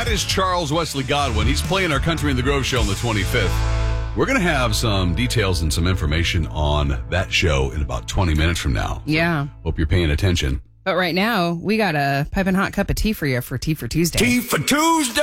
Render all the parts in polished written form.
That is Charles Wesley Godwin. He's playing our Country in the Grove show on the 25th. We're going to have some details and some information on that show in about 20 minutes from now. Yeah. Hope you're paying attention. But right now, we got a piping hot cup of tea for you for Tea for Tuesday. Tea for Tuesday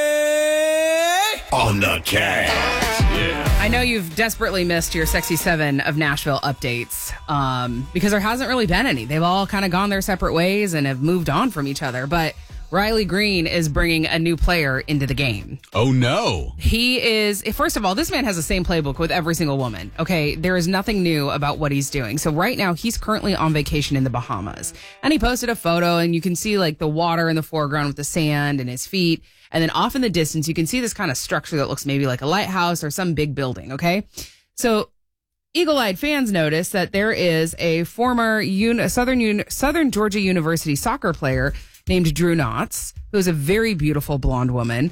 on the cast. Yeah. I know you've desperately missed your Sexy 7 of Nashville updates because there hasn't really been any. They've all kind of gone their separate ways and have moved on from each other. But Riley Green is bringing a new player into the game. Oh, no. He is, first of all, this man has the same playbook with every single woman. Okay, there is nothing new about what he's doing. So right now, he's currently on vacation in the Bahamas. And he posted a photo, and you can see like the water in the foreground with the sand and his feet. And then off in the distance, you can see this kind of structure that looks maybe like a lighthouse or some big building, okay? So eagle-eyed fans notice that there is a former Southern Georgia University soccer player named Drew Knotts, who's a very beautiful blonde woman,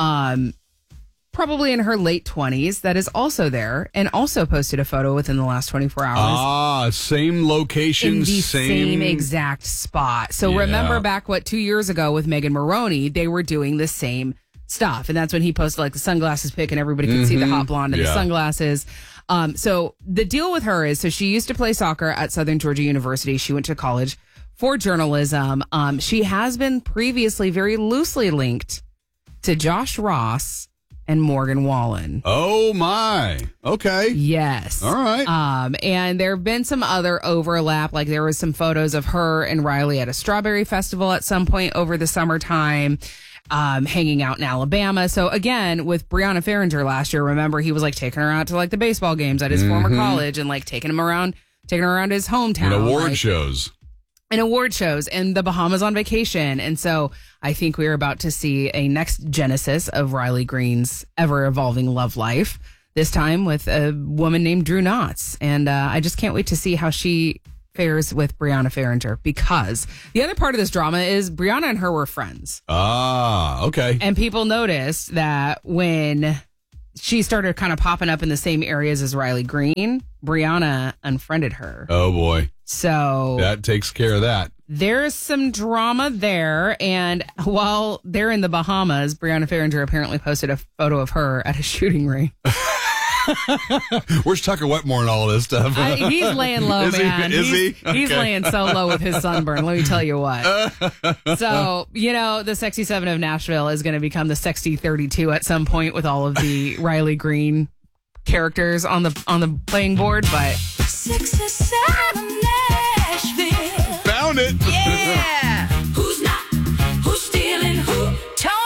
probably in her late 20s, that is also there and also posted a photo within the last 24 hours. Ah, same location, in the same exact spot. So remember back, 2 years ago with Megan Maroney, they were doing the same stuff. And that's when he posted like the sunglasses pic and everybody could see the hot blonde and the sunglasses. So the deal with her is, so she used to play soccer at Southern Georgia University. She went to college for journalism. She has been previously very loosely linked to Josh Ross and Morgan Wallen. Oh, my. Okay. Yes. All right. And there have been some other overlap. Like there was some photos of her and Riley at a strawberry festival at some point over the summertime, hanging out in Alabama. So again, with Brianna Farringer last year, remember he was like taking her out to like the baseball games at his former college and like taking her around his hometown. And award shows. And award shows and the Bahamas on vacation. And so I think we're about to see a next genesis of Riley Green's ever-evolving love life, this time with a woman named Drew Knotts. And I just can't wait to see how she fares with Brianna Farringer, because the other part of this drama is Brianna and her were friends. Ah, okay. And people noticed that when she started kind of popping up in the same areas as Riley Green, Brianna unfriended her. Oh, boy. So that takes care of that. There's some drama there. And while they're in the Bahamas, Brianna Farringer apparently posted a photo of her at a shooting range. Where's Tucker Wetmore and all of this stuff? He's laying low, man. Is he? He's laying so low with his sunburn. Let me tell you what. So, the Sexy 7 of Nashville is going to become the Sexy 32 at some point with all of the Riley Green characters on the playing board. But Sexy 7 of Nashville. Found it. Yeah. Who's not? Who's stealing? Who?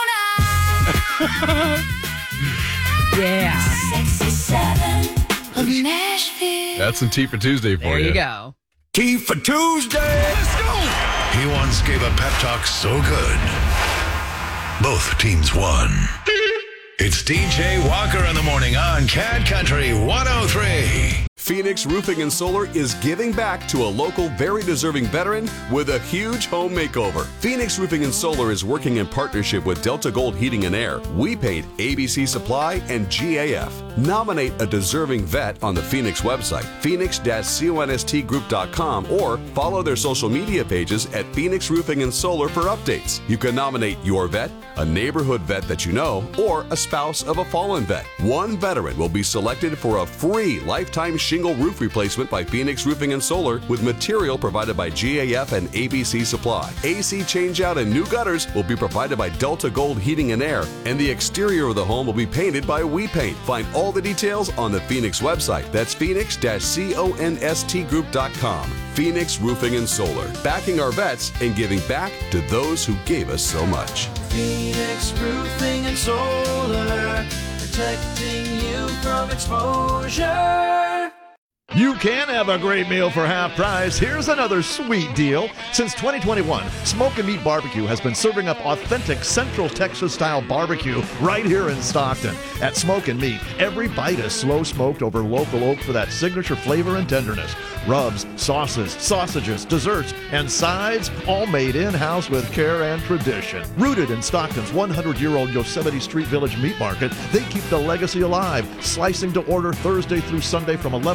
Tona. Yeah. Sexy 7 of Nashville. That's some Tea for Tuesday for you. There you go. Tea for Tuesday. Let's go. He once gave a pep talk so good, both teams won. It's DJ Walker in the morning on Cat Country 103. Phoenix Roofing and Solar is giving back to a local, very deserving veteran with a huge home makeover. Phoenix Roofing and Solar is working in partnership with Delta Gold Heating and Air, We Paint, ABC Supply, and GAF. Nominate a deserving vet on the Phoenix website, phoenix-constgroup.com, or follow their social media pages at Phoenix Roofing and Solar for updates. You can nominate your vet, a neighborhood vet that you know, or a spouse of a fallen vet. One veteran will be selected for a free lifetime shingle roof replacement by Phoenix Roofing and Solar with material provided by GAF and ABC Supply. AC changeout and new gutters will be provided by Delta Gold Heating and Air, and the exterior of the home will be painted by We Paint. Find all the details on the Phoenix website. That's phoenix-constgroup.com. Phoenix Roofing and Solar, backing our vets and giving back to those who gave us so much. Phoenix Roofing and Solar, protecting you from exposure. You can have a great meal for half price. Here's another sweet deal. Since 2021, Smoke and Meat Barbecue has been serving up authentic Central Texas-style barbecue right here in Stockton. At Smoke and Meat, every bite is slow smoked over local oak for that signature flavor and tenderness. Rubs, sauces, sausages, desserts, and sides, all made in-house with care and tradition. Rooted in Stockton's 100-year-old Yosemite Street Village Meat Market, they keep the legacy alive, slicing to order Thursday through Sunday from 11 a.m.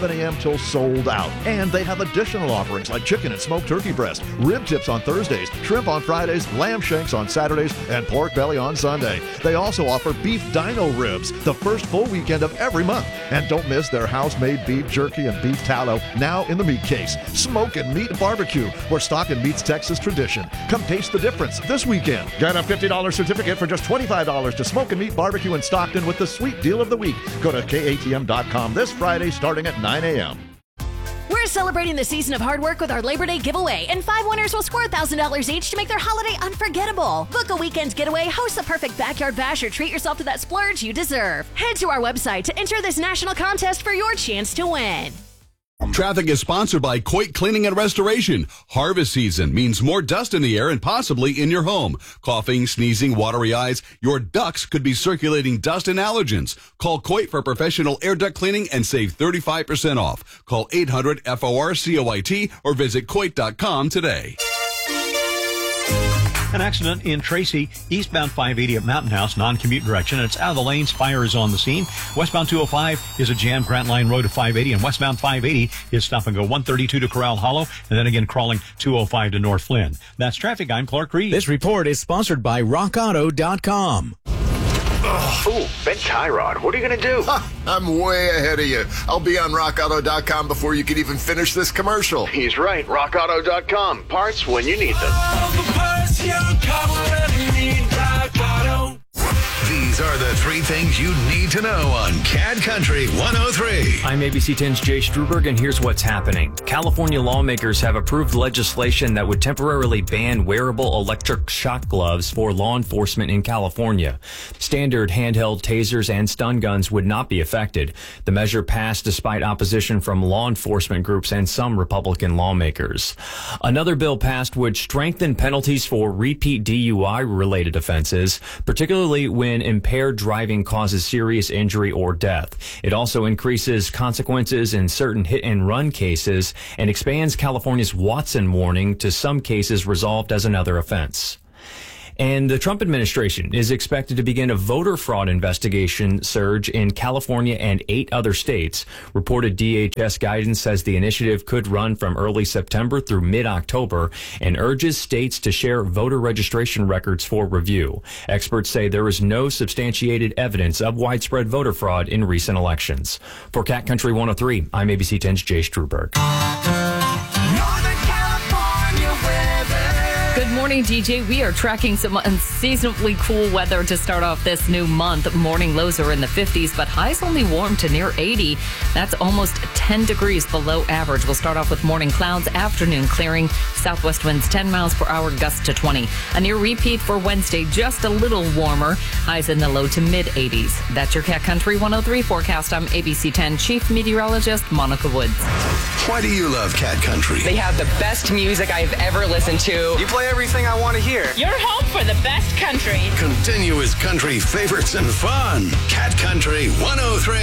until sold out. And they have additional offerings like chicken and smoked turkey breast, rib tips on Thursdays, shrimp on Fridays, lamb shanks on Saturdays, and pork belly on Sunday. They also offer beef dino ribs the first full weekend of every month. And don't miss their house-made beef jerky and beef tallow now in the meat case. Smokin' Meat Barbecue, where Stockton meets Texas tradition. Come taste the difference this weekend. Get a $50 certificate for just $25 to Smokin' Meat Barbecue in Stockton with the sweet deal of the week. Go to KATM.com this Friday starting at 9 a.m. We're celebrating the season of hard work with our Labor Day giveaway, and 5 winners will score $1,000 each to make their holiday unforgettable. Book a weekend getaway, host the perfect backyard bash, or treat yourself to that splurge you deserve. Head to our website to enter this national contest for your chance to win. Traffic is sponsored by Coit Cleaning and Restoration. Harvest season means more dust in the air and possibly in your home. Coughing, sneezing, watery eyes. Your ducts could be circulating dust and allergens. Call Coit for professional air duct cleaning and save 35% off. Call 800-FOR-COIT or visit Coit.com today. An accident in Tracy, eastbound 580 at Mountain House, non-commute direction. It's out of the lanes. Fire is on the scene. Westbound 205 is a jam. Grant Line Road to 580, and westbound 580 is stop and go 132 to Corral Hollow, and then again crawling 205 to North Flynn. That's traffic. I'm Clark Reed. This report is sponsored by RockAuto.com. Ooh, Ben Tyrod, what are you going to do? I'm way ahead of you. I'll be on RockAuto.com before you can even finish this commercial. He's right. RockAuto.com. Parts when you need them. These are the 3 things you need to know on Cat Country 103. I'm ABC 10's Jay Struberg, and here's what's happening. California lawmakers have approved legislation that would temporarily ban wearable electric shock gloves for law enforcement in California. Standard handheld tasers and stun guns would not be affected. The measure passed despite opposition from law enforcement groups and some Republican lawmakers. Another bill passed would strengthen penalties for repeat DUI-related offenses, particularly when impaired driving causes serious injury or death. It also increases consequences in certain hit-and-run cases and expands California's Watson warning to some cases resolved as another offense. And the Trump administration is expected to begin a voter fraud investigation surge in California and 8 other states. Reported DHS guidance says the initiative could run from early September through mid-October and urges states to share voter registration records for review. Experts say there is no substantiated evidence of widespread voter fraud in recent elections. For Cat Country 103, I'm ABC 10's Jay Struberg. Good morning, DJ. We are tracking some unseasonably cool weather to start off this new month. Morning lows are in the 50s, but highs only warm to near 80. That's almost 10 degrees below average. We'll start off with morning clouds, afternoon clearing, southwest winds 10 miles per hour, gusts to 20. A near repeat for Wednesday, just a little warmer, highs in the low to mid 80s. That's your Cat Country 103 forecast. I'm ABC 10 Chief Meteorologist Monica Woods. Why do you love Cat Country? They have the best music I've ever listened to. You play everything I want to hear. You're home for the best country. Continuous country favorites and fun. Cat Country 103.